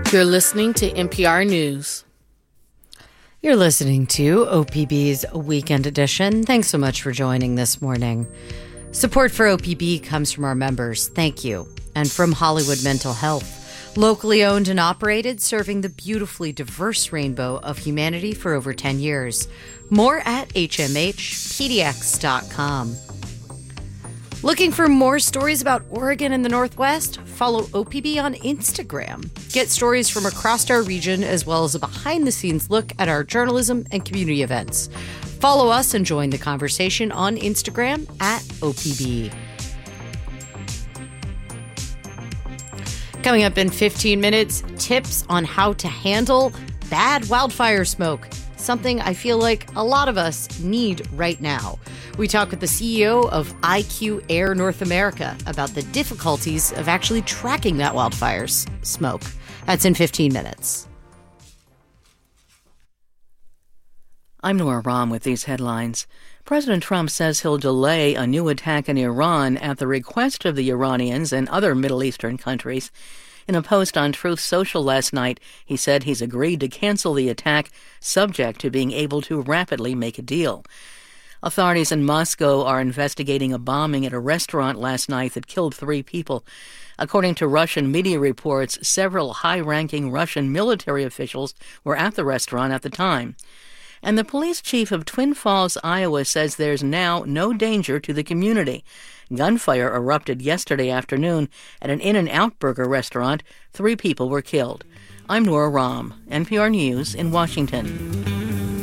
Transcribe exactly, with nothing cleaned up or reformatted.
You're listening to N P R News. You're listening to O P B's Weekend Edition. Thanks so much for joining this morning. Support for O P B comes from our members. Thank you. And from Hollywood Mental Health, locally owned and operated, serving the beautifully diverse rainbow of humanity for over ten years. More at H M H P D X dot com. Looking for more stories about Oregon and the Northwest? Follow O P B on Instagram. Get stories from across our region as well as a behind-the-scenes look at our journalism and community events. Follow us and join the conversation on Instagram at O P B. Coming up in fifteen minutes, tips on how to handle bad wildfire smoke. Something I feel like a lot of us need right now. We talk with the C E O of I Q Air North America about the difficulties of actually tracking that wildfire smoke. That's in fifteen minutes. I'm Nora Rahm with these headlines. President Trump says he'll delay a new attack in Iran at the request of the Iranians and other Middle Eastern countries. In a post on Truth Social last night, he said he's agreed to cancel the attack, subject to being able to rapidly make a deal. Authorities in Moscow are investigating a bombing at a restaurant last night that killed three people. According to Russian media reports, several high-ranking Russian military officials were at the restaurant at the time. And the police chief of Twin Falls, Iowa, says there's now no danger to the community. Gunfire erupted yesterday afternoon at an In-N-Out Burger restaurant. Three people were killed. I'm Nora Rahm, N P R News in Washington.